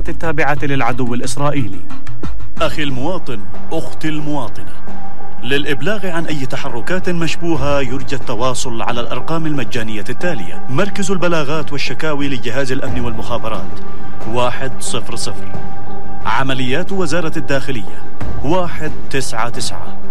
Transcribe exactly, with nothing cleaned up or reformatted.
التابعة للعدو الإسرائيلي. أخي المواطن، أختي المواطنة، للإبلاغ عن أي تحركات مشبوهة يرجى التواصل على الأرقام المجانية التالية: مركز البلاغات والشكاوي لجهاز الأمن والمخابرات واحد صفر صفر، عمليات وزارة الداخلية واحد تسعة تسعة.